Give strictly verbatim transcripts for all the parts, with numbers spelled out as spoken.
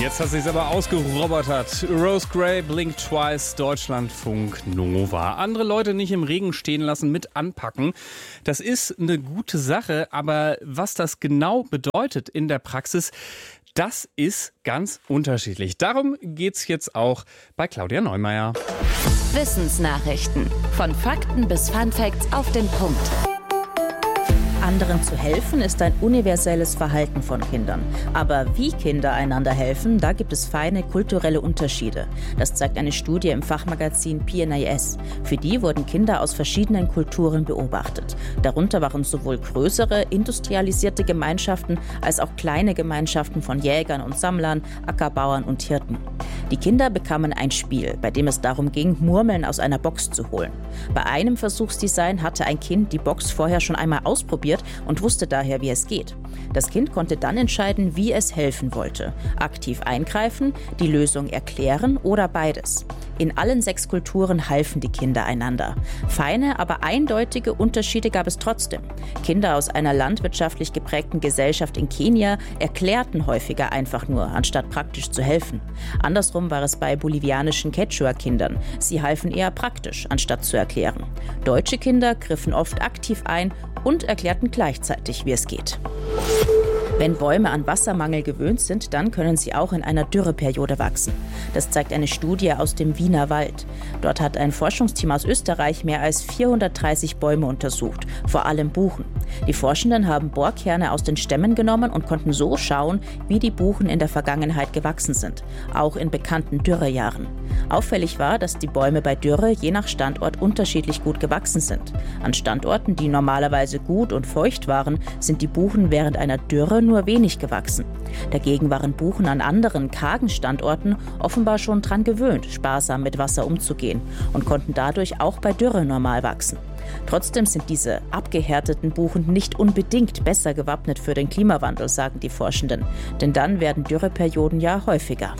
Jetzt hat sich's aber ausgerobotert. Rose Gray, Blink Twice, Deutschlandfunk Nova. Andere Leute nicht im Regen stehen lassen, mit anpacken. Das ist eine gute Sache, aber was das genau bedeutet in der Praxis, das ist ganz unterschiedlich. Darum geht's jetzt auch bei Claudia Neumeier. Wissensnachrichten. Von Fakten bis Funfacts auf den Punkt. Anderen zu helfen ist ein universelles Verhalten von Kindern. Aber wie Kinder einander helfen, da gibt es feine kulturelle Unterschiede. Das zeigt eine Studie im Fachmagazin P N A S. Für die wurden Kinder aus verschiedenen Kulturen beobachtet. Darunter waren sowohl größere, industrialisierte Gemeinschaften als auch kleine Gemeinschaften von Jägern und Sammlern, Ackerbauern und Hirten. Die Kinder bekamen ein Spiel, bei dem es darum ging, Murmeln aus einer Box zu holen. Bei einem Versuchsdesign hatte ein Kind die Box vorher schon einmal ausprobiert und wusste daher, wie es geht. Das Kind konnte dann entscheiden, wie es helfen wollte. Aktiv eingreifen, die Lösung erklären oder beides. In allen sechs Kulturen halfen die Kinder einander. Feine, aber eindeutige Unterschiede gab es trotzdem. Kinder aus einer landwirtschaftlich geprägten Gesellschaft in Kenia erklärten häufiger einfach nur, anstatt praktisch zu helfen. Andersrum war es bei bolivianischen Quechua-Kindern. Sie halfen eher praktisch, anstatt zu erklären. Deutsche Kinder griffen oft aktiv ein und erklärten gleichzeitig, wie es geht. Wenn Bäume an Wassermangel gewöhnt sind, dann können sie auch in einer Dürreperiode wachsen. Das zeigt eine Studie aus dem Wiener Wald. Dort hat ein Forschungsteam aus Österreich mehr als vierhundertdreißig Bäume untersucht, vor allem Buchen. Die Forschenden haben Bohrkerne aus den Stämmen genommen und konnten so schauen, wie die Buchen in der Vergangenheit gewachsen sind, auch in bekannten Dürrejahren. Auffällig war, dass die Bäume bei Dürre je nach Standort unterschiedlich gut gewachsen sind. An Standorten, die normalerweise gut und feucht waren, sind die Buchen während einer Dürre nur wenig gewachsen. Dagegen waren Buchen an anderen kargen Standorten offenbar schon dran gewöhnt, sparsam mit Wasser umzugehen und konnten dadurch auch bei Dürre normal wachsen. Trotzdem sind diese abgehärteten Buchen nicht unbedingt besser gewappnet für den Klimawandel, sagen die Forschenden, denn dann werden Dürreperioden ja häufiger.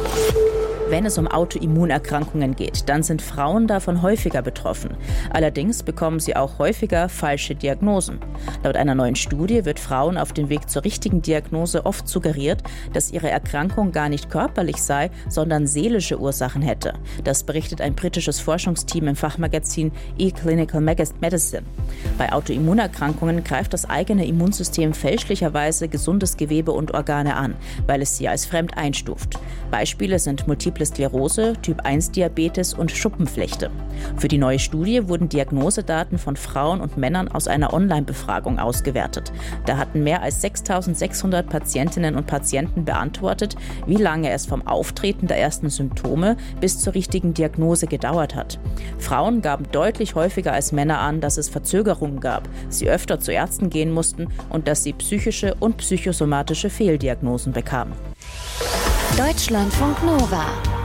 Wenn es um Autoimmunerkrankungen geht, dann sind Frauen davon häufiger betroffen. Allerdings bekommen sie auch häufiger falsche Diagnosen. Laut einer neuen Studie wird Frauen auf dem Weg zur richtigen Diagnose oft suggeriert, dass ihre Erkrankung gar nicht körperlich sei, sondern seelische Ursachen hätte. Das berichtet ein britisches Forschungsteam im Fachmagazin eClinical Medicine. Bei Autoimmunerkrankungen greift das eigene Immunsystem fälschlicherweise gesundes Gewebe und Organe an, weil es sie als fremd einstuft. Beispiele sind Multiple Sklerose, Typ eins Diabetes und Schuppenflechte. Für die neue Studie wurden Diagnosedaten von Frauen und Männern aus einer Online-Befragung ausgewertet. Da hatten mehr als sechstausendsechshundert Patientinnen und Patienten beantwortet, wie lange es vom Auftreten der ersten Symptome bis zur richtigen Diagnose gedauert hat. Frauen gaben deutlich häufiger als Männer an, dass es Verzögerungen gab, sie öfter zu Ärzten gehen mussten und dass sie psychische und psychosomatische Fehldiagnosen bekamen. Deutschlandfunk Nova.